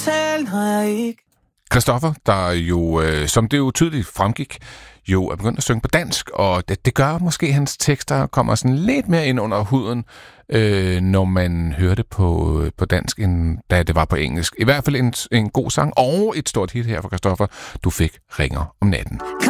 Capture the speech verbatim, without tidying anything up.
tal, når jeg ikke... Christoffer, der jo, øh, som det jo tydeligt fremgik, jo er begyndt at synge på dansk, og det, det gør måske, at hans tekster kommer sådan lidt mere ind under huden, øh, når man hører det på, på dansk, end da det var på engelsk. I hvert fald en, en god sang, og et stort hit her for Christoffer. Du fik Ringer om natten.